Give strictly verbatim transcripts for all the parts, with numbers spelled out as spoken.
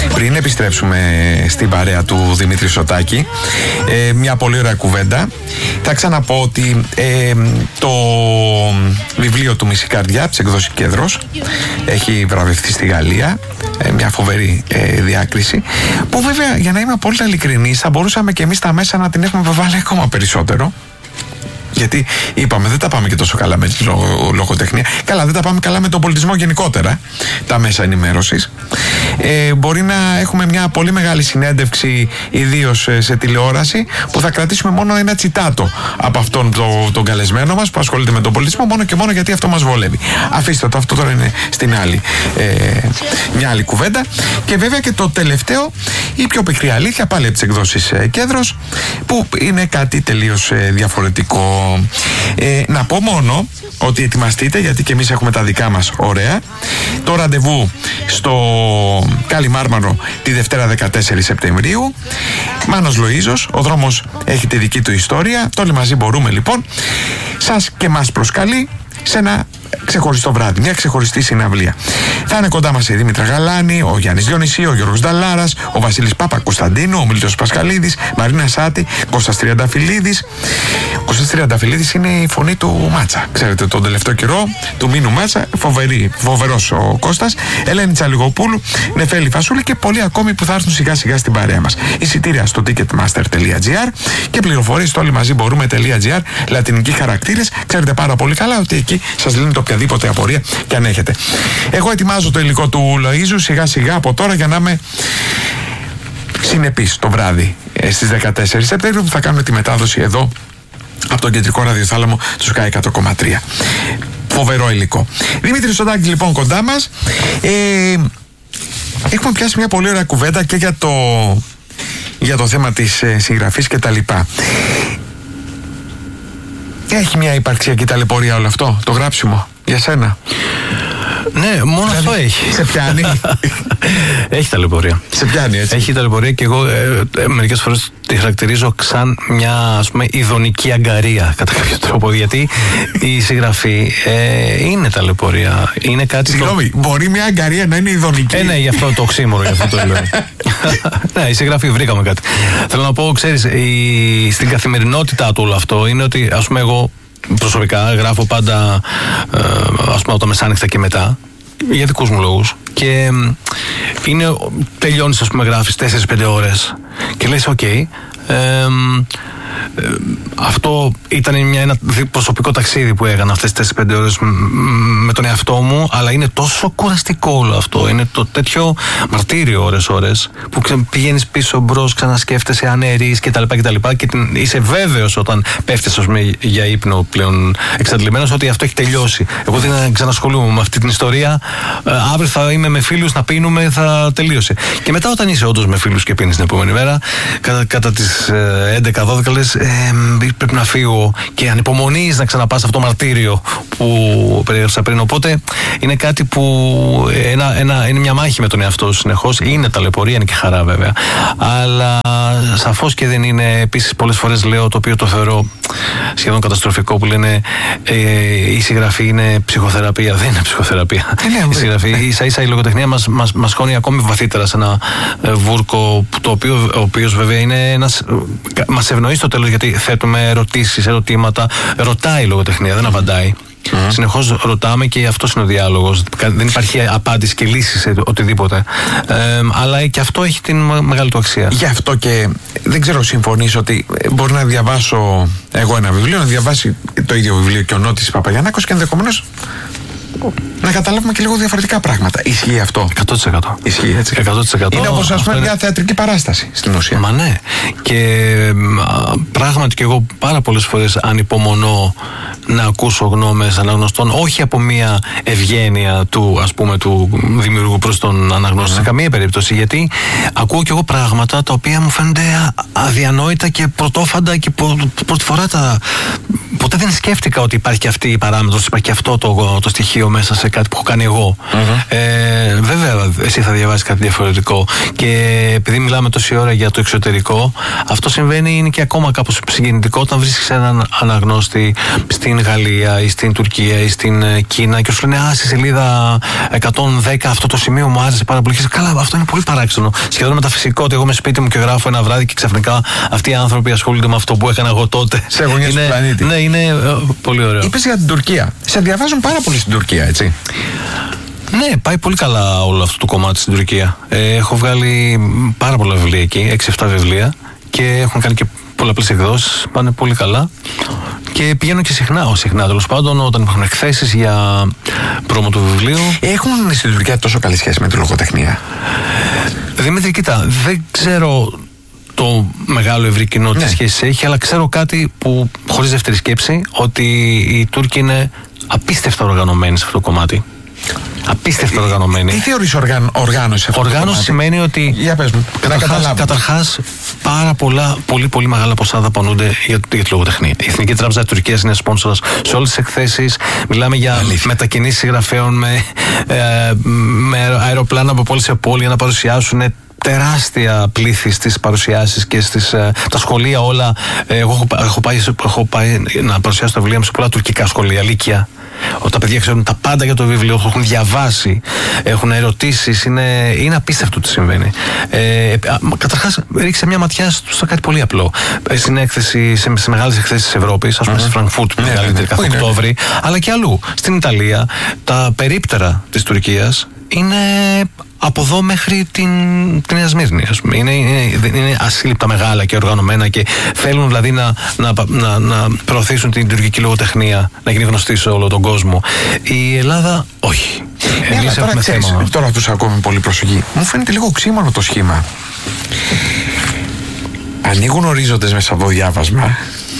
Πριν επιστρέψουμε στην παρέα του Δημήτρη Σωτάκη, ε, μια πολύ ωραία κουβέντα. Θα ξαναπώ ότι ε, το βιβλίο του Μισή Καρδιά, της εκδόσης Κέντρος, έχει βραβευτεί στη Γαλλία. Ε, μια φοβερή ε, διάκριση, που βέβαια, για να είμαι απόλυτα ειλικρινής, θα μπορούσαμε και εμείς τα μέσα να την έχουμε βάλει ακόμα περισσότερο. Γιατί είπαμε, δεν τα πάμε και τόσο καλά με τη λογο, λογοτεχνία. Καλά, δεν τα πάμε καλά με τον πολιτισμό γενικότερα, τα μέσα ενημέρωσης. Ε, μπορεί να έχουμε μια πολύ μεγάλη συνέντευξη, ιδίως σε τηλεόραση, που θα κρατήσουμε μόνο ένα τσιτάτο από αυτόν το, τον καλεσμένο μας που ασχολείται με τον πολιτισμό, μόνο και μόνο γιατί αυτό μας βολεύει. Αφήστε το, αυτό τώρα είναι στην άλλη, ε, μια άλλη κουβέντα. Και βέβαια και το τελευταίο, η πιο πικρή αλήθεια, πάλι από τις εκδόσεις ε, Κέντρος, που είναι κάτι τελείως ε, διαφορετικό. Ε, να πω μόνο ότι ετοιμαστείτε, γιατί και εμείς έχουμε τα δικά μας ωραία. Το ραντεβού στο Καλιμάρμαρο τη Δευτέρα δεκατέσσερις Σεπτεμβρίου. Μάνος Λοΐζος, ο δρόμος έχει τη δική του ιστορία. Το όλοι μαζί μπορούμε λοιπόν. Σας και μας προσκαλεί σε ένα ξεχωριστό βράδυ, μια ξεχωριστή συναυλία. Θα είναι κοντά μας η Δήμητρα Γαλάνη, ο Γιάννης Διονυσίου, ο Γιώργος Νταλάρας, ο Βασίλης Παπα-Κωνσταντίνου, ο Μίλτος Πασχαλίδης, Μαρίνα Σάτη, Κώστας Τριανταφυλλίδης. Ο Κώστας Τριανταφυλλίδης είναι η φωνή του Μάτσα. Ξέρετε, τον τελευταίο καιρό του Μίνου Μάτσα, φοβερή, φοβερός ο Κώστας. Ελένη Τσαλιγοπούλου, Νεφέλη Φασούλη και πολλοί ακόμη που θα έρθουν σιγά σιγά στην παρέα μας. Εισιτήρια στο ticketmaster τελεία gr και πληροφορίες στο όλοι μαζί μπορούμε.gr, λατινικοί χαρακτήρες. Ξέρετε πάρα πολύ καλά ότι εκεί σας λύνει το οποιαδήποτε απορία και αν έχετε. Εγώ ετοιμάζω το υλικό του Λοΐζου σιγά σιγά από τώρα για να είμαι συνεπής το βράδυ ε, στις δεκατέσσερις Σεπτεμβρίου, που θα κάνουμε τη μετάδοση εδώ από τον κεντρικό ραδιοθάλαμο του Sky εκατό κόμμα τρία. Φοβερό υλικό. Δημήτρη Σωτάκη λοιπόν κοντά μας. Ε, έχουμε πιάσει μια πολύ ωραία κουβέντα και για το, για το θέμα της ε, συγγραφής και τα λοιπά. Έχει μια υπαρξιακή ταλαιπωρία όλο αυτό, το γράψιμο, για σένα? Ναι, μόνο δηλαδή, αυτό έχει. Σε πιάνει? Έχει ταλαιπωρία. Σε πιάνει, έτσι. Έχει ταλαιπωρία και εγώ ε, ε, μερικές φορές τη χαρακτηρίζω σαν μια, ας πούμε, ειδονική αγκαρία κατά κάποιο τρόπο. Γιατί η συγγραφή ε, είναι ταλαιπωρία. Είναι κάτι. Συγγνώμη, το... μπορεί μια αγκαρία να είναι ειδονική? Ε, ναι, γι' αυτό το οξύμορο, γι' αυτό το λέω. Ναι, η συγγραφή, βρήκαμε κάτι. Θέλω να πω, ξέρεις, η... στην καθημερινότητά του όλο αυτό είναι ότι, ας πούμε, εγώ προσωπικά γράφω πάντα, ε, ας πούμε, από τα μεσάνυχτα και μετά, για δικούς μου λόγους. Και είναι, τελειώνεις, ας πούμε, γράφεις τέσσερις πέντε ώρες και λες, οκ, okay, ε, ε, αυτό ήταν μια, ένα προσωπικό ταξίδι που έκανα αυτές τις τέσσερις πέντε ώρες με τον εαυτό μου, αλλά είναι τόσο κουραστικό όλο αυτό. Είναι το τέτοιο μαρτύριο ώρες-ώρες που πηγαίνεις πίσω μπρος, ξανασκέφτεσαι ανέρεις κτλ. Και, και την, είσαι βέβαιος όταν πέφτεις, ας πούμε, για ύπνο πλέον εξαντλημένος ότι αυτό έχει τελειώσει. Εγώ δεν ξανασχολούμαι με αυτή την ιστορία. Ε, αύριο θα είμαι με φίλους να πίνουμε, θα τελείωσε. Και μετά, όταν είσαι όντως με φίλους και πίνεις την επόμενη μέρα, κατά, κατά τις έντεκα δώδεκα λες, ε, πρέπει να φύγω και ανυπομονείς να ξαναπάς αυτό το μαρτύριο που περιέγραψα πριν. Οπότε είναι κάτι που ένα, ένα, είναι μια μάχη με τον εαυτό σου συνεχώς. Είναι ταλαιπωρία, είναι και χαρά βέβαια. Αλλά σαφώς και δεν είναι. Επίσης, πολλές φορές λέω, το οποίο το θεωρώ σχεδόν καταστροφικό, που λένε ε, η συγγραφή είναι ψυχοθεραπεία. Δεν είναι ψυχοθεραπεία. Ε, η συγγραφή, ίσα ίσα η λογοτεχνία μας, μας, μας χώνει ακόμη βαθύτερα σε ένα ε, βούρκο, το οποίο, ο οποίος βέβαια είναι ένας, μας ευνοεί στο τέλος, γιατί θέτουμε ερωτήσεις, ερωτήματα. Ρωτάει η λογοτεχνία, δεν απαντάει. Mm. Συνεχώς ρωτάμε και αυτός είναι ο διάλογος. Δεν υπάρχει απάντηση και λύση σε οτιδήποτε. Ε, αλλά και αυτό έχει την μεγάλη του αξία. Γι' αυτό και δεν ξέρω, συμφωνείς ότι μπορεί να διαβάσω εγώ ένα βιβλίο, να διαβάσει το ίδιο βιβλίο και ο Νότης Παπαγιαννάκος και ενδεχομένως να καταλάβουμε και λίγο διαφορετικά πράγματα. Ισχύει αυτό? εκατό τοις εκατό. Ισχύει, έτσι. εκατό τοις εκατό. Είναι όπως, ας πούμε, μια θεατρική παράσταση στην ουσία. Μα ναι. Και α, πράγματι και εγώ πάρα πολλές φορές ανυπομονώ να ακούσω γνώμες αναγνωστών, όχι από μια ευγένεια του, ας πούμε, του δημιουργού προς τον αναγνώστη, mm. σε καμία περίπτωση. Γιατί ακούω και εγώ πράγματα τα οποία μου φαίνονται αδιανόητα και πρωτόφαντα και πρώτη φορά τα ποτέ δεν σκέφτηκα ότι υπάρχει αυτή η παράμετρος, υπάρχει και αυτό το, το στοιχείο μέσα σε κάτι που έχω κάνει εγώ. Mm-hmm. Ε, βέβαια, εσύ θα διαβάσεις κάτι διαφορετικό. Και επειδή μιλάμε τόση ώρα για το εξωτερικό, αυτό συμβαίνει, είναι και ακόμα κάπως συγκινητικό όταν βρίσκεις έναν αναγνώστη στην Γαλλία ή στην Τουρκία ή στην Κίνα και σου λένε «Α, στη σελίδα εκατόν δέκα αυτό το σημείο μου άρεσε πάρα πολύ». Και καλά, αυτό είναι πολύ παράξενο. Σχεδόν μεταφυσικό ότι εγώ είμαι σπίτι μου και γράφω ένα βράδυ και ξαφνικά αυτοί οι άνθρωποι ασχολούνται με αυτό που έκανα εγώ τότε. Σε γωνιές του πλανήτη. Ναι, είναι ε, πολύ ωραίο. Είπες για την Τουρκία. Σε διαβάζουν πάρα πολύ στην Τουρκία, έτσι. Ναι, πάει πολύ καλά όλο αυτό το κομμάτι στην Τουρκία. Ε, έχω βγάλει πάρα πολλά βιβλία εκεί, έξι εφτά βιβλία, και έχουν κάνει και πολλαπλές εκδόσεις. Πάνε πολύ καλά. Και πηγαίνω και συχνά, όχι συχνά τέλος πάντων, όταν υπάρχουν εκθέσεις για πρόμο του βιβλίου. Έχουν στην Τουρκία τόσο καλή σχέση με τη λογοτεχνία? Δημήτρη, κοίτα, δεν ξέρω το μεγάλο ευρύ κοινό ναι. τι σχέσεις έχει, αλλά ξέρω κάτι που χωρίς δεύτερη σκέψη, ότι οι Τούρκοι είναι απίστευτα οργανωμένοι σε αυτό το κομμάτι. Απίστευτα οργανωμένοι. Τι θεωρείς οργαν, οργάνωση αυτό? Οργάνωση σημαίνει ότι για πες μου, καταρχάς, καταρχάς πάρα πολλά, πολύ πολύ μεγάλα ποσά δαπανούνται για, για τη λογοτεχνία. Η Εθνική Τράπεζα της Τουρκίας είναι σπόνσορας σε όλες τις εκθέσεις. Μιλάμε για μετακινήσεις συγγραφέων με, ε, με αεροπλάνα από πόλη σε πόλη για να παρουσιάσουν τεράστια πλήθη στις παρουσιάσεις και στις, ε, τα σχολεία όλα. Ε, εγώ έχω, έχω, πάει, έχω πάει να παρουσιάσω τα βιβλία μου σε πολλά τουρκικά σχολεία, λύκεια. Όταν τα παιδιά ξέρουν τα πάντα για το βιβλίο, έχουν διαβάσει, έχουν ερωτήσεις, είναι, είναι απίστευτο τι συμβαίνει. Ε, Καταρχάς, ρίξε μια ματιά στο κάτι πολύ απλό. Στην έκθεση, σε, σε μεγάλες εκθέσεις της Ευρώπης, ας πούμε mm-hmm. στη Φραγκφούρτ, που μεγαλύτερη κάθε Οκτώβρη, αλλά και αλλού. Στην Ιταλία, τα περίπτερα της Τουρκίας είναι από εδώ μέχρι την, την Νέα Σμύρνη, ας πούμε. Είναι, είναι, είναι ασύλληπτα μεγάλα και οργανωμένα και θέλουν δηλαδή να, να, να, να προωθήσουν την τουρκική λογοτεχνία, να γίνει γνωστή σε όλο τον κόσμο. Η Ελλάδα, όχι. Ναι, εμείς τώρα, ξέρεις, θέμα... τώρα τους ακούω με πολύ προσοχή. Μου φαίνεται λίγο οξύμορο το σχήμα. Ανοίγουν ορίζοντες μέσα από το διάβασμα,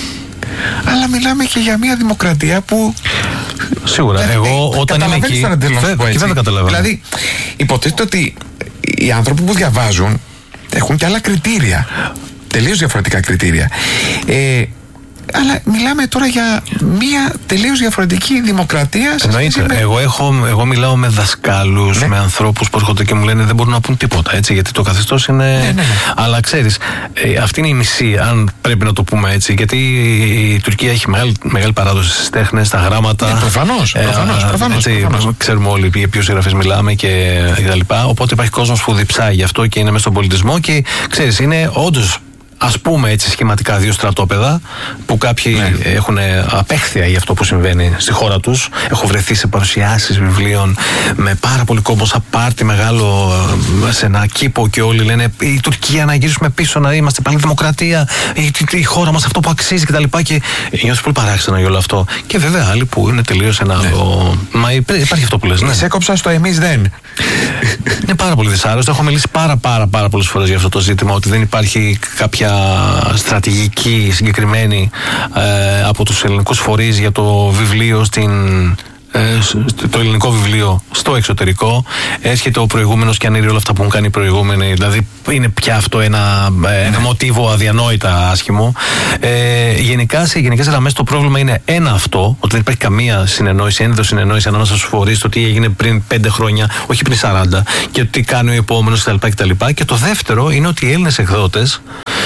αλλά μιλάμε και για μια δημοκρατία που... Σίγουρα. Δηλαδή, εγώ όταν είμαι εκεί. Και δεν καταλαβαίνω. Δηλαδή, υποτίθεται ότι οι άνθρωποι που διαβάζουν έχουν και άλλα κριτήρια. Τελείως διαφορετικά κριτήρια. Ε, αλλά μιλάμε τώρα για μια τελείως διαφορετική δημοκρατία. Εννοείται. Με... Εγώ, έχω, εγώ μιλάω με δασκάλους, ναι. με ανθρώπους που έρχονται και μου λένε δεν μπορούν να πούν τίποτα. Έτσι, γιατί το καθεστώς είναι. Ναι, ναι, ναι. Αλλά ξέρεις, ε, αυτή είναι η μισή, αν πρέπει να το πούμε έτσι. Γιατί η Τουρκία έχει μεγάλη, μεγάλη παράδοση στις τέχνες, στα γράμματα. Ναι, προφανώς. Ε, προφανώς, προφανώς, έτσι, προφανώς. Ξέρουμε όλοι για ποιους συγγραφείς μιλάμε και κτλ. Οπότε υπάρχει κόσμος που διψάει γι' αυτό και είναι μέσα στον πολιτισμό και ξέρεις, είναι όντως. Ας πούμε έτσι σχηματικά δύο στρατόπεδα που κάποιοι ναι. έχουν απέχθεια για αυτό που συμβαίνει στη χώρα τους. Έχω βρεθεί σε παρουσιάσεις βιβλίων με πάρα πολύ κόμπο, σαν πάρτι μεγάλο σε ένα κήπο και όλοι λένε η Τουρκία να γυρίσουμε πίσω, να είμαστε πάλι δημοκρατία, η, η χώρα μας αυτό που αξίζει κτλ. Και, και νιώθω πολύ παράξενο για όλο αυτό. Και βέβαια άλλοι που είναι τελείως ένα ναι. άλλο. Μα υπάρχει αυτό που λες. Ναι. Σε έκοψα στο εμείς δεν. Είναι πάρα πολύ δυσάρεστο. Έχω μιλήσει πάρα πάρα πάρα πολλές φορές για αυτό το ζήτημα, ότι δεν υπάρχει κάποια στρατηγική συγκεκριμένη ε, από τους ελληνικούς φορείς για το βιβλίο στην, ε, το ελληνικό βιβλίο στο εξωτερικό. Έρχεται ο προηγούμενος και ανήρει όλα αυτά που έχουν κάνει οι προηγούμενοι. Δηλαδή είναι πια αυτό ένα, ένα μοτίβο αδιανόητα άσχημο. Ε, γενικά σε γενικές γραμμές το πρόβλημα είναι ένα αυτό, ότι δεν υπάρχει καμία συνεννόηση, ένδο συνεννόηση ανάμεσα στους φορείς, το τι έγινε πριν πέντε χρόνια, όχι πριν σαράντα, και το τι κάνει ο επόμενος κτλ. κτλ. Και το δεύτερο είναι ότι οι Έλληνες εκδότες,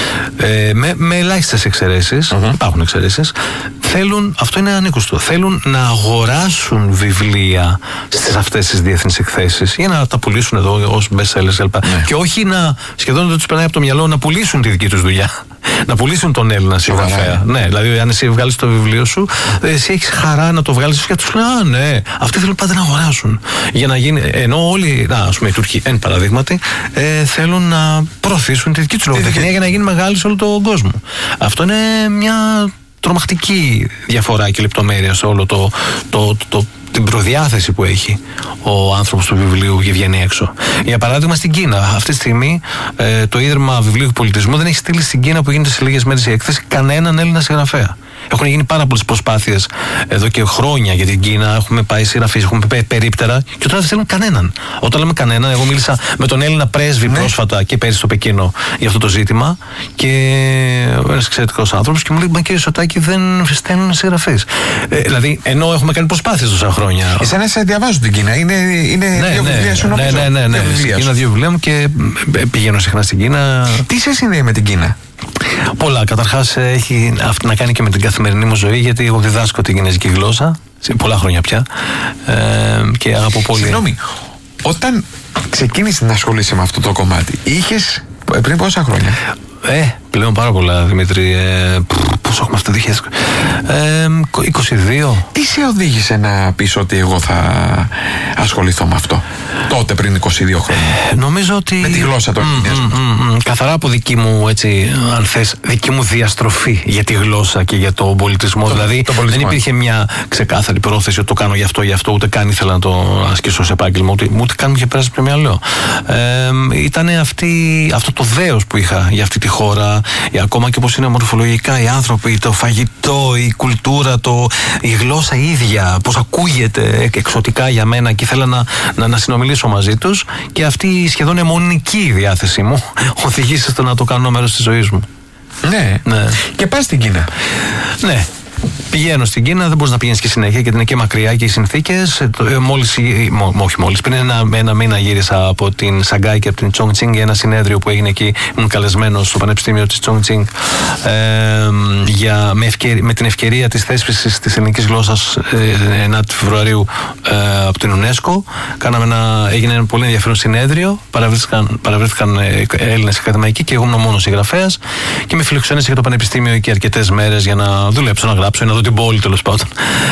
Ε, με, με ελάχιστες εξαιρέσεις, uh-huh. υπάρχουν εξαιρέσεις, θέλουν, αυτό είναι ανήκουστο, θέλουν να αγοράσουν βιβλία στις αυτές τις διεθνείς εκθέσεις για να τα πουλήσουν εδώ ως best sellers κλπ. Yeah. Και όχι να, σχεδόν δεν τους περνάει από το μυαλό να πουλήσουν τη δική τους δουλειά. Να πουλήσουν τον Έλληνα συγγραφέα. Ναι, δηλαδή αν εσύ βγάλεις το βιβλίο σου, εσύ έχεις χαρά να το βγάλεις και τους λένε α, ναι, αυτοί θέλουν πάντα να αγοράσουν. Για να γίνει, ενώ όλοι, να, ας πούμε οι Τούρκοι, εν παραδείγματι, ε, θέλουν να προωθήσουν τη δική τους λογοτεχνία για να γίνει μεγάλη σε όλο τον κόσμο. Αυτό είναι μια τρομακτική διαφορά και λεπτομέρεια σε όλο το, το, το, το την προδιάθεση που έχει ο άνθρωπος του βιβλίου και βγαίνει έξω. Για παράδειγμα στην Κίνα, αυτή τη στιγμή ε, το Ίδρυμα Βιβλίου και Πολιτισμού δεν έχει στείλει στην Κίνα που γίνεται σε λίγες μέρες η έκθεση κανέναν Έλληνα συγγραφέα. Έχουν γίνει πάρα πολλές προσπάθειες εδώ και χρόνια για την Κίνα. Έχουμε πάει συγγραφείς, έχουμε πάει περίπτερα και τώρα δεν θέλουν κανέναν. Όταν λέμε κανέναν, εγώ μίλησα με τον Έλληνα πρέσβη ναι. πρόσφατα και πέρυσι στο Πεκίνο για αυτό το ζήτημα. Και ένας εξαιρετικός άνθρωπος και μου λέει: Μα κύριε Σωτάκη, δεν στέλνουν συγγραφείς. Ε, δηλαδή, ενώ έχουμε κάνει προσπάθειες τόσα χρόνια. Εσένα σε διαβάζω την Κίνα. Είναι, είναι ναι, δύο ναι, βιβλία σου, νομίζω. Ναι, ναι, ναι. ναι. Στην Κίνα δύο βιβλία μου και πηγαίνω συχνά στην Κίνα. Τι σε συνδέει με την Κίνα? Πολλά. Καταρχάς έχει να κάνει και με την καθημερινή μου ζωή, γιατί εγώ διδάσκω την κινέζικη γλώσσα σε πολλά χρόνια πια ε, και αγαπώ πολύ. Συγγνώμη, όταν ξεκίνησες να ασχολείσαι με αυτό το κομμάτι, είχες πριν πόσα χρόνια? Ε, πλέον πάρα πολλά, Δημήτρη. Ε, πώς έχουμε αυτό το δύο χιλιάδες είκοσι δύο. Τι σε οδήγησε να πεις ότι εγώ θα ασχοληθώ με αυτό τότε πριν είκοσι δύο χρόνια? Ε, νομίζω ότι... Με τη γλώσσα των mm, Κινέζων. Mm, mm, mm, καθαρά από δική μου, έτσι, αν θες, δική μου διαστροφή για τη γλώσσα και για τον πολιτισμό. Το, δηλαδή το πολιτισμό. Δεν υπήρχε μια ξεκάθαρη πρόθεση ότι το κάνω γι' αυτό, γι' αυτό, ούτε καν ήθελα να το ασκήσω σε επάγγελμα, ούτε, ούτε καν μου είχε περάσει πριν μυαλό. Ε, ήταν αυτή, αυτό το δέος που είχα για αυτή τη χώρα, ακόμα και πώς είναι μορφολογικά οι άνθρωποι, το φαγητό, η κουλτούρα, το, η γλώσσα ίδια, πώς ακούγεται εξωτικά για μένα και ήθελα να, να, να συνομιλήσω μαζί τους, και αυτή η σχεδόν αιμονική διάθεση μου οδηγήσε στο να το κάνω μέρος της ζωής μου. Ναι. ναι. Και πας στην Κίνα. Ναι. Πηγαίνω στην Κίνα, δεν μπορείς να πηγαίνεις και συνέχεια γιατί είναι και μακριά και οι συνθήκες. Μόλις, μó, όχι μόλις, πριν ένα, ένα μήνα γύρισα από την Σαγκάη και από την Τσόνγκτσινγκ για ένα συνέδριο που έγινε εκεί. Ήμουν καλεσμένος στο Πανεπιστήμιο της Τσόνγκτσινγκ ε, για, με, ευκαιρία, με την ευκαιρία της θέσπισης της ελληνικής γλώσσας ε, ενάτη Φεβρουαρίου ε, από την UNESCO. Κάναμε ένα, έγινε ένα πολύ ενδιαφέρον συνέδριο. Παραβρέθηκαν, παραβρέθηκαν Έλληνες ακαδημαϊκοί και εγώ ήμουν μόνος συγγραφέας και με φιλοξενήσε για το Πανεπιστήμιο εκεί αρκετές μέρες για να δουλέψω, να γράψω, να δω την πόλη τέλος πάντων.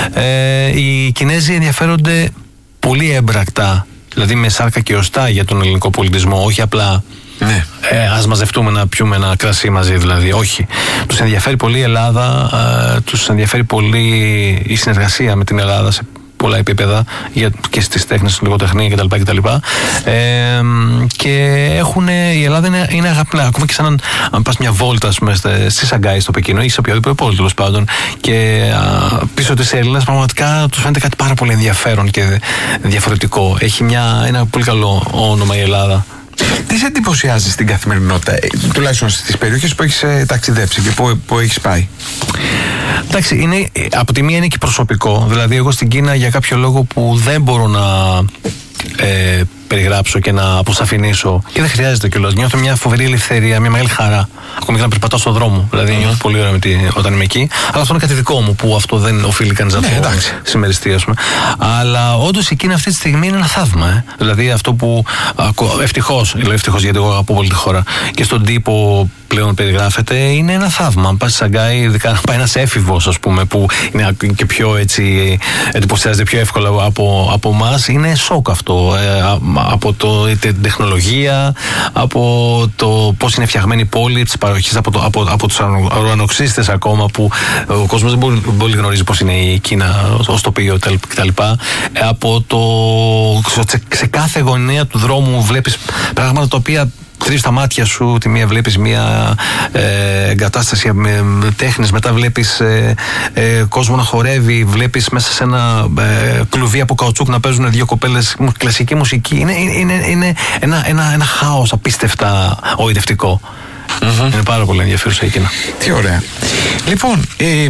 Ε, οι Κινέζοι ενδιαφέρονται πολύ έμπρακτα, δηλαδή με σάρκα και οστά για τον ελληνικό πολιτισμό, όχι απλά ναι. ε, ας μαζευτούμε να πιούμε ένα κρασί μαζί, δηλαδή, όχι. Τους ενδιαφέρει πολύ η Ελλάδα, ε, τους ενδιαφέρει πολύ η συνεργασία με την Ελλάδα σε πολλά επίπεδα για, και στις τέχνες, στην λογοτεχνία κτλ. κτλ. Ε, και έχουν, η Ελλάδα είναι, είναι αγαπητά. Ακόμα και σαν αν, αν πας μια βόλτα στη Σαγκάη, στο Πεκίνο ή σε οποιοδήποτε πόλη τέλος πάντων, και α, πίσω της Έλληνας, πραγματικά τους φαίνεται κάτι πάρα πολύ ενδιαφέρον και διαφορετικό. Έχει μια, ένα πολύ καλό όνομα η Ελλάδα. Τι σε εντυπωσιάζει στην καθημερινότητα, ε, τουλάχιστον στις περιοχές που έχεις ε, ταξιδέψει και που, που έχεις πάει? Εντάξει, είναι, από τη μία είναι και προσωπικό. Δηλαδή, εγώ στην Κίνα για κάποιο λόγο που δεν μπορώ να ε, περιγράψω και να αποσαφηνίσω, και δεν χρειάζεται κιόλας. Νιώθω μια φοβερή ελευθερία, μια μεγάλη χαρά. Ακόμη και να περπατάω στον δρόμο. Δηλαδή, mm. νιώθω πολύ ωραία τη, όταν είμαι εκεί. Αλλά αυτό είναι κάτι δικό μου που αυτό δεν οφείλει κανείς να το ναι, συμμεριστεί, ας πούμε. Αλλά όντως η Κίνα αυτή τη στιγμή είναι ένα θαύμα. Ε. Δηλαδή, αυτό που ευτυχώς, λέω ευτυχώς γιατί εγώ αγαπώ πολύ τη χώρα, και στον τύπο πλέον περιγράφεται, είναι ένα θαύμα. Αν πας στη Σαγκάη, ειδικά να πάει ένας έφηβος, ας πούμε, που είναι και πιο έτσι, εντυπωσιάζεται πιο εύκολα από, από εμάς, είναι σοκ αυτό. Ε, από το, την τεχνολογία, από το πώς είναι φτιαγμένη η πόλη, τις παροχές, από, το, από, από τους ουρανοξύστες ακόμα, που ο κόσμος δεν πολύ, πολύ γνωρίζει πώς είναι η Κίνα ως τοπίο κτλ. Από το, σε, σε κάθε γωνία του δρόμου βλέπεις πράγματα τα οποία τρίβεις τα μάτια σου. Τη μία βλέπεις μια ε, εγκατάσταση με τέχνης, μετά βλέπεις ε, ε, κόσμο να χορεύει, βλέπεις μέσα σε ένα ε, κλουβί από καουτσούκ να παίζουν δύο κοπέλες κλασική μουσική. Είναι, είναι, είναι ένα, ένα, ένα χάος απίστευτα οητευτικό. Mm-hmm. Είναι πάρα πολύ ενδιαφέρουσα η Κίνα. Τι ωραία. Λοιπόν, ε,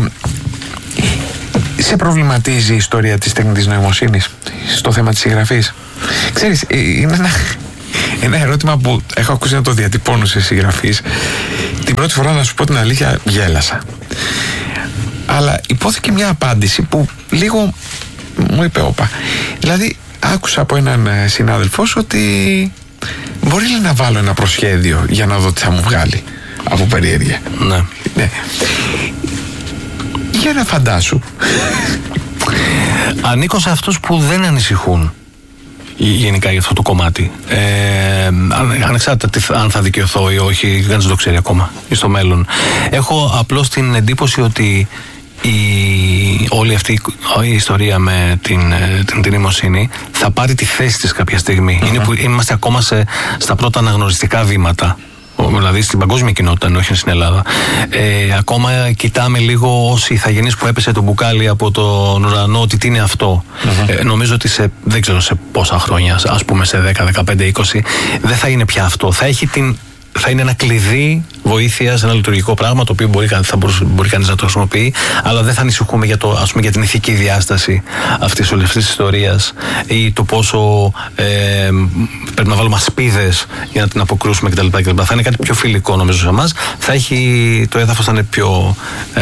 σε προβληματίζει η ιστορία της τεχνητής νοημοσύνης στο θέμα της συγγραφής? Ξέρεις, ε, είναι ένα... Ένα ερώτημα που έχω ακούσει να το διατυπώνω σε συγγραφείς. Την πρώτη φορά, να σου πω την αλήθεια, γέλασα. Αλλά υπόθηκε μια απάντηση που λίγο μου είπε όπα. Δηλαδή, άκουσα από έναν συνάδελφό ότι μπορεί να βάλω ένα προσχέδιο για να δω τι θα μου βγάλει από περιέργεια. Ναι. Ναι. Για να φαντάσου. Ανήκω σε αυτούς που δεν ανησυχούν γενικά για αυτό το κομμάτι. Ε, ανεξάρτητα αν θα δικαιωθώ ή όχι, δεν το ξέρει ακόμα ή στο μέλλον. Έχω απλώς την εντύπωση ότι η, όλη αυτή η ιστορία με την, την, την νοημοσύνη θα πάρει τη θέση της κάποια στιγμή. Mm-hmm. Είναι που είμαστε ακόμα σε, στα πρώτα αναγνωριστικά βήματα. Ο, δηλαδή στην παγκόσμια κοινότητα, όχι στην Ελλάδα. Ε, ακόμα κοιτάμε λίγο ως ηθαγενής που έπεσε το μπουκάλι από τον ουρανό, ότι τι είναι αυτό. Mm-hmm. Ε, νομίζω ότι σε, δεν ξέρω σε πόσα χρόνια, ας πούμε σε δέκα, δεκαπέντε, είκοσι, δεν θα είναι πια αυτό. Θα έχει την. Θα είναι ένα κλειδί βοήθειας, ένα λειτουργικό πράγμα το οποίο μπορεί, θα μπορεί, μπορεί κανείς να το χρησιμοποιεί, αλλά δεν θα ανησυχούμε για, το, ας πούμε, για την ηθική διάσταση αυτής όλης της ιστορίας ή το πόσο ε, πρέπει να βάλουμε ασπίδες για να την αποκρούσουμε κτλ. κτλ. Θα είναι κάτι πιο φιλικό νομίζω σε εμάς. Θα έχει, το έδαφος θα είναι πιο. Ε,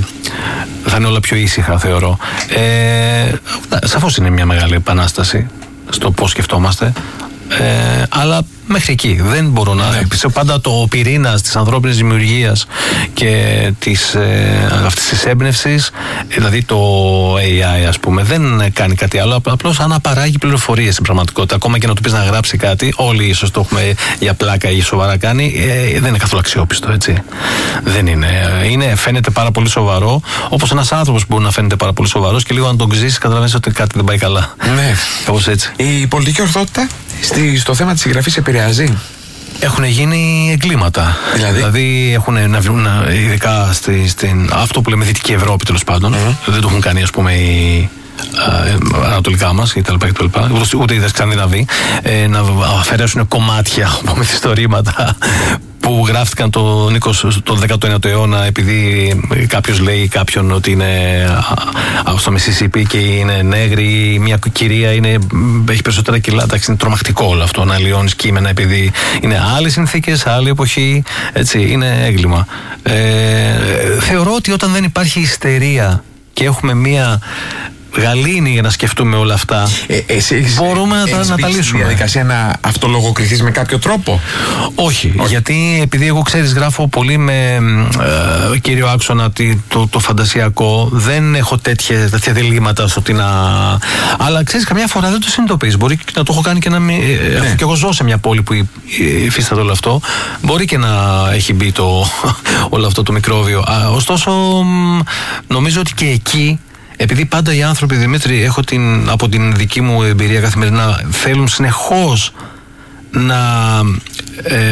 θα είναι όλα πιο ήσυχα, θεωρώ. Ε, σαφώς είναι μια μεγάλη επανάσταση στο πώς σκεφτόμαστε. Ε, αλλά μέχρι εκεί δεν μπορώ να πιστεύω πάντα το πυρήνας της ανθρώπινης δημιουργίας και της, ε, αυτής της έμπνευσης, δηλαδή το έι άι ας πούμε, δεν κάνει κάτι άλλο, απλώς αναπαράγει πληροφορίες στην πραγματικότητα. Ακόμα και να του πεις να γράψει κάτι, όλοι ίσως το έχουμε για πλάκα ή σοβαρά κάνει, ε, δεν είναι καθόλου αξιόπιστο, έτσι. Δεν είναι. είναι. Φαίνεται πάρα πολύ σοβαρό, όπως ένας άνθρωπος μπορεί να φαίνεται πάρα πολύ σοβαρός και λίγο αν τον ξύσεις καταλαβαίνεις ότι κάτι δεν πάει καλά. Ναι. Κάπως έτσι. Η πολιτική ορθότητα στη, στο θέμα της συγγραφής επηρεάζει. Έχουν γίνει εγκλήματα. Δηλαδή, δηλαδή έχουν να βρουν, ειδικά στη, στην, αυτό που λέμε Δυτική Ευρώπη τέλος πάντων, mm-hmm. δεν το έχουν κάνει ας πούμε οι α, ανατολικά μας κτλ. Ούτε οι Σκανδιναβοί, ε, να αφαιρέσουν κομμάτια από μυθιστορήματα που γράφτηκαν το Νίκος τον δέκατο ένατο αιώνα, επειδή κάποιος λέει κάποιον ότι είναι στο Μισισίπι και είναι νέγρη, μια κυρία είναι, έχει περισσότερα κιλά. Εντάξει, είναι τρομακτικό όλο αυτό να αλλοιώνεις κείμενα επειδή είναι άλλες συνθήκες, άλλη εποχή. Έτσι, είναι έγκλημα. Ε, θεωρώ ότι όταν δεν υπάρχει ιστερία και έχουμε μια γαλήνη για να σκεφτούμε όλα αυτά, ε, εσύ έχεις, μπορούμε να, έχεις να τα λύσουμε. Στη διαδικασία να αυτολογοκριθείς με κάποιο τρόπο? Όχι, Όχι, γιατί επειδή εγώ ξέρεις γράφω πολύ με ε, κύριο άξονα το, το φαντασιακό, δεν έχω τέτοια, τέτοια διλήμματα στο τι να. Αλλά ξέρεις, καμιά φορά δεν το συνειδητοποιείς. Μπορεί να το έχω κάνει και να μην. Ναι. Αφού και εγώ ζω σε μια πόλη που υφίσταται όλο αυτό, μπορεί και να έχει μπει το, όλο αυτό το μικρόβιο. Α, ωστόσο, νομίζω ότι και εκεί. Επειδή πάντα οι άνθρωποι, Δημήτρη, έχω την, από την δική μου εμπειρία καθημερινά, θέλουν συνεχώς να, ε,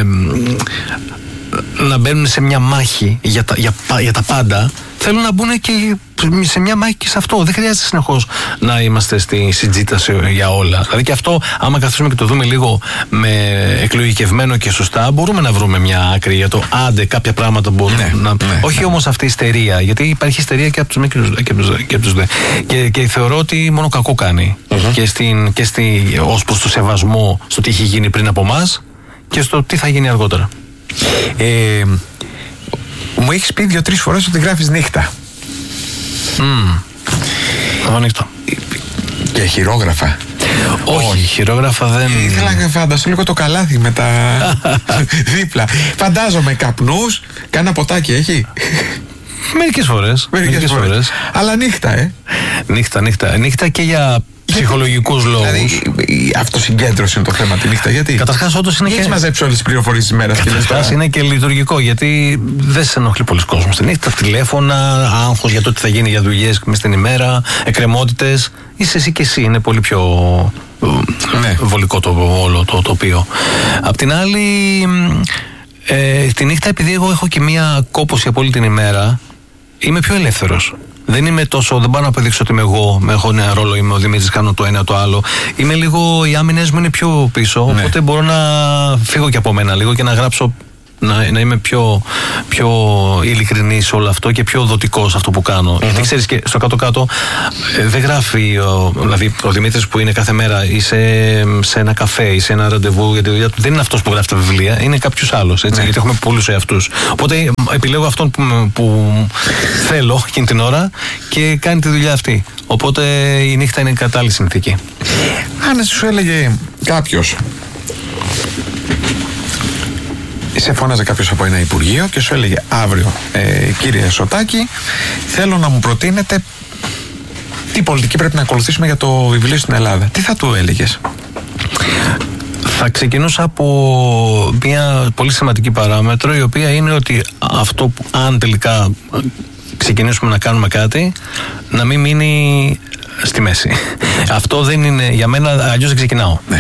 να μπαίνουν σε μια μάχη για τα, για, για τα πάντα, θέλουν να μπουν και σε μια μάχη και σε αυτό. Δεν χρειάζεται συνεχώς να είμαστε στη συζήτηση για όλα. Δηλαδή και αυτό, άμα καθίσουμε και το δούμε λίγο με εκλογικευμένο και σωστά, μπορούμε να βρούμε μια άκρη για το άντε κάποια πράγματα μπορούν ναι, να. Ναι, Όχι ναι. όμως αυτή η ιστερία. Γιατί υπάρχει ιστερία και από τους μη και από τους δε. Και, και θεωρώ ότι μόνο κακό κάνει. Uh-huh. Και, στην, και στη, ως προς το σεβασμό στο τι έχει γίνει πριν από εμάς και στο τι θα γίνει αργότερα. Ε, μου έχεις πει δύο-τρεις φορές ότι γράφεις νύχτα. Mm. Εγώ νύχτα. Και χειρόγραφα? Όχι, Όχι. χειρόγραφα δεν. Ήθελα να φανταστώ λίγο το καλάθι με τα δίπλα. Φαντάζομαι καπνούς, κάνα ποτάκι έχει? Μερικές φορές. Μερικές, Μερικές φορές. φορές. Αλλά νύχτα, ε. Νύχτα, νύχτα. Νύχτα και για ψυχολογικούς λόγους. Δηλαδή, η αυτοσυγκέντρωση είναι το θέμα τη νύχτα. Γιατί? Καταρχάς, όντως είναι. Έχεις μαζέψει όλες τις πληροφορίες της ημέρας. Καταρχάς, είναι και λειτουργικό. Γιατί δεν σε ενοχλεί πολλοί κόσμος. Τη νύχτα, τηλέφωνα, άγχος για το τι θα γίνει για δουλειές μες την ημέρα, εκκρεμότητες. Είσαι εσύ και εσύ. Είναι πολύ πιο ναι. βολικό το όλο το τοπίο. Απ' την άλλη, ε, τη νύχτα, επειδή εγώ έχω και μία κόπωση από όλη την ημέρα, είμαι πιο ελεύθερος. Δεν είμαι τόσο, δεν πάω να αποδείξω ότι είμαι εγώ, έχω ένα ρόλο, είμαι ο Δημήτρης, κάνω το ένα το άλλο. Είμαι λίγο, οι άμυνες μου είναι πιο πίσω, ναι. Οπότε μπορώ να φύγω και από μένα λίγο και να γράψω, να, να είμαι πιο, πιο ειλικρινής σε όλο αυτό και πιο δοτικός σε αυτό που κάνω. Mm-hmm. Γιατί ξέρεις και στο κάτω-κάτω ε, δεν γράφει, ο, δηλαδή ο Δημήτρης που είναι κάθε μέρα ή σε, σε ένα καφέ ή σε ένα ραντεβού για τη δουλειά του, δεν είναι αυτός που γράφει τα βιβλία, είναι κάποιος άλλος, έτσι, mm-hmm. γιατί έχουμε πολλούς εαυτούς. Οπότε επιλέγω αυτόν που, που θέλω εκείνη την ώρα και κάνει τη δουλειά αυτή. Οπότε η νύχτα είναι κατάλληλη συνθήκη. Αν σου έλεγε κάποιος, σε φώναζε κάποιος από ένα υπουργείο και σου έλεγε αύριο, ε, κύριε Σωτάκη, θέλω να μου προτείνετε τι πολιτική πρέπει να ακολουθήσουμε για το βιβλίο στην Ελλάδα, τι θα του έλεγες? Θα ξεκινούσα από μια πολύ σημαντική παράμετρο, η οποία είναι ότι αυτό που, αν τελικά ξεκινήσουμε να κάνουμε κάτι, να μην μείνει στη μέση. Αυτό δεν είναι για μένα, αλλιώς δεν ξεκινάω. Ναι.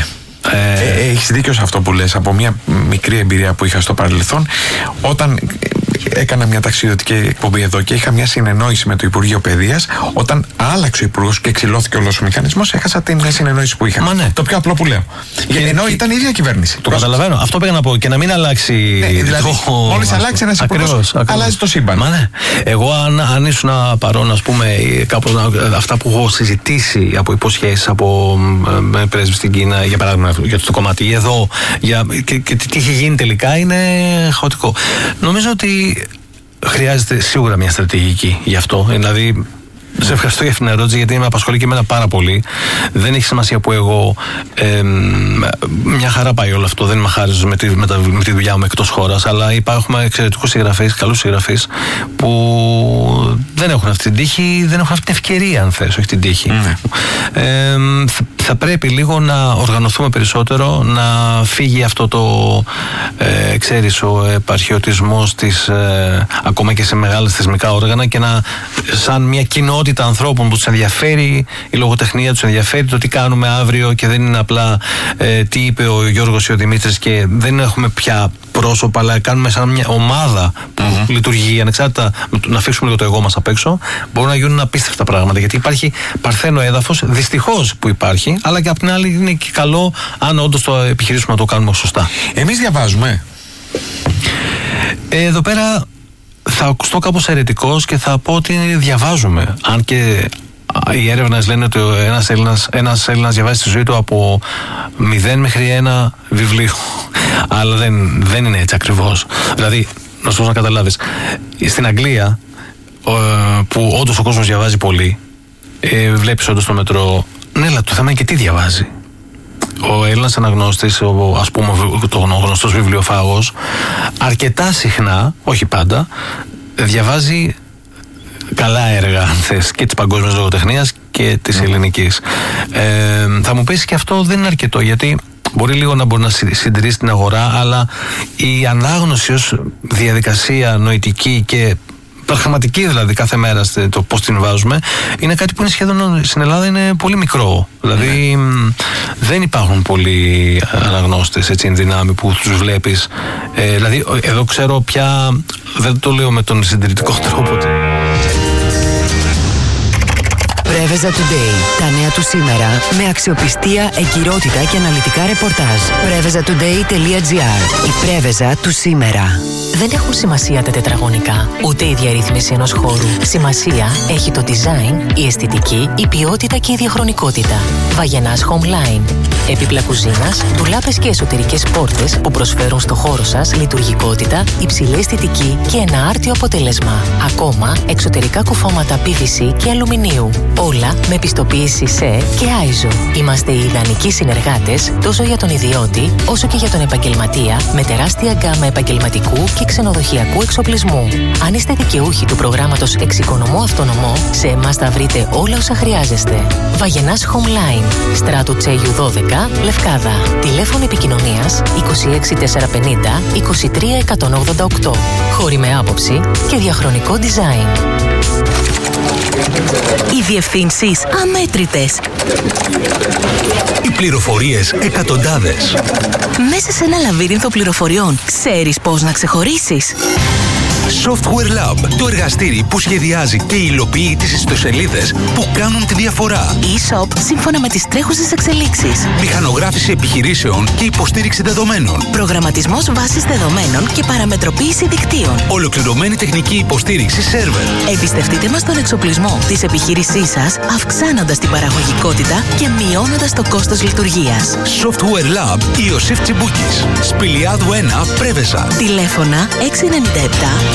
Ε, ε, έχεις δίκιο σε αυτό που λες. Από μια μικρή εμπειρία που είχα στο παρελθόν, όταν έκανα μια ταξιδιωτική εκπομπή εδώ και είχα μια συνεννόηση με το Υπουργείο Παιδείας, όταν άλλαξε ο Υπουργός και εξυλώθηκε όλος ο μηχανισμός, έχασα την συνεννόηση που είχα. Μα ναι. Το πιο απλό που λέω. Και, ενώ και... ήταν η ίδια κυβέρνηση. Το καταλαβαίνω. Αυτό πήγα να πω. Και να μην αλλάξει. Ναι, δηλαδή, το... μόλις αλλάξει ένας υπουργός, αλλάζει το σύμπαν. Μα ναι. Εγώ, αν, αν ήσουν παρόν, ας πούμε, κάπως αυτά που έχω συζητήσει από υποσχέσεις από με πρέσβη στην Κίνα, για παράδειγμα, για το κομμάτι εδώ, για, και, και τι είχε γίνει τελικά, είναι χαοτικό. Νομίζω ότι χρειάζεται σίγουρα μια στρατηγική γι' αυτό. Δηλαδή, σε ευχαριστώ για αυτήν την ερώτηση, γιατί με απασχολεί και εμένα πάρα πολύ. Δεν έχει σημασία που εγώ. Ε, μια χαρά πάει όλο αυτό. Δεν είμαι χάριστος με, με, με τη δουλειά μου εκτός χώρας. Αλλά υπάρχουν εξαιρετικούς συγγραφείς, καλούς συγγραφείς, που δεν έχουν αυτή την τύχη, δεν έχουν αυτή την ευκαιρία, αν θες, όχι την τύχη. Mm. Ε, θα, θα πρέπει λίγο να οργανωθούμε περισσότερο, να φύγει αυτό το. Ε, ξέρεις, ο επαρχιωτισμός της, ε, ακόμα και σε μεγάλα θεσμικά όργανα, και να, σαν μια κοινότητα ανθρώπων που τους ενδιαφέρει η λογοτεχνία, τους ενδιαφέρει το τι κάνουμε αύριο, και δεν είναι απλά ε, τι είπε ο Γιώργος ή ο Δημήτρης, και δεν έχουμε πια πρόσωπα, αλλά κάνουμε σαν μια ομάδα που mm-hmm. λειτουργεί ανεξάρτητα, να αφήσουμε λίγο το εγώ μας απ' έξω. Μπορούν να γίνουν απίστευτα πράγματα, γιατί υπάρχει παρθένο έδαφος, δυστυχώς που υπάρχει, αλλά και απ' την άλλη είναι και καλό αν όντως το επιχειρήσουμε να το κάνουμε σωστά. Εμείς διαβάζουμε. Ε, εδώ πέρα θα ακουστώ κάπως αιρετικός και θα πω ότι διαβάζουμε. Αν και οι έρευνες λένε ότι ένας Έλληνας, ένας Έλληνας διαβάζει στη ζωή του από μηδέν μέχρι ένα βιβλίο. Αλλά δεν, δεν είναι έτσι ακριβώς. Δηλαδή, να σου πω να καταλάβεις, στην Αγγλία, που όντως ο κόσμος διαβάζει πολύ, βλέπεις όντως το μετρό, ναι, αλλά το θέμα είναι και τι διαβάζει. Ο Έλληνας αναγνώστης, ο, ας πούμε το γνωστός βιβλιοφάγος, αρκετά συχνά, όχι πάντα, διαβάζει καλά έργα, αν θες, και της παγκόσμιας λογοτεχνίας και της mm. ελληνικής. Ε, θα μου πεις και αυτό δεν είναι αρκετό, γιατί μπορεί λίγο να μπορεί να συντηρήσει την αγορά, αλλά η ανάγνωση ως διαδικασία νοητική και πραγματική, δηλαδή κάθε μέρα το πώς την βάζουμε, είναι κάτι που είναι σχεδόν στην Ελλάδα είναι πολύ μικρό. Δηλαδή mm. δεν υπάρχουν πολλοί αναγνώστες έτσι εν δυνάμει που τους βλέπεις. Ε, δηλαδή εδώ ξέρω πια, δεν το λέω με τον συντηρητικό τρόπο. Πρέβεζα Today. Τα νέα του σήμερα με αξιοπιστία, εγκυρότητα και αναλυτικά ρεπορτάζ. πρέβεζα τουντέι τελεία τζι άρ. Η Πρέβεζα του σήμερα. Δεν έχουν σημασία τα τετραγωνικά, ούτε η διαρρύθμιση ενός χώρου. Σημασία έχει το design, η αισθητική, η ποιότητα και η διαχρονικότητα. Βαγενάς Homeline. Έπιπλα κουζίνας, ντουλάπες και εσωτερικές πόρτες που προσφέρουν στο χώρο σας λειτουργικότητα, υψηλή αισθητική και ένα άρτιο αποτέλεσμα. Ακόμα, εξωτερικά κουφώματα πι βι σι και αλουμινίου. Όλα με πιστοποίηση ΣΕ και άιζο. Είμαστε οι ιδανικοί συνεργάτες τόσο για τον ιδιώτη όσο και για τον επαγγελματία, με τεράστια γκάμα επαγγελματικού και ξενοδοχειακού εξοπλισμού. Αν είστε δικαιούχοι του προγράμματος Εξοικονομώ Αυτονομώ, σε εμάς θα βρείτε όλα όσα χρειάζεστε. Βαγενάς Homeline, Στράτου Τσέγιου δώδεκα, Λευκάδα. Τηλέφωνο επικοινωνίας είκοσι έξι τετρακόσια πενήντα είκοσι τρία εκατόν ογδόντα οκτώ. Χώροι με άποψη και διαχρονικό design. Οι διευθύνσεις αμέτρητες. Οι πληροφορίες εκατοντάδες. Μέσα σε ένα λαβύρινθο πληροφοριών, ξέρεις πώς να ξεχωρίσεις. Software Lab, το εργαστήρι που σχεδιάζει και υλοποιεί τις ιστοσελίδες που κάνουν τη διαφορά. E-shop σύμφωνα με τις τρέχουσες εξελίξεις. Μηχανογράφηση επιχειρήσεων και υποστήριξη δεδομένων. Προγραμματισμός βάσης δεδομένων και παραμετροποίηση δικτύων. Ολοκληρωμένη τεχνική υποστήριξη σερβερ. Εμπιστευτείτε μας τον εξοπλισμό της επιχείρησής σας, αυξάνοντας την παραγωγικότητα και μειώνοντας το κόστος λειτουργίας. Software Lab Ιωσήφ Τσιμπούκης. Σπηλιάδου ένα, Πρέβεζα. Τηλέφωνα έξι εννιά επτά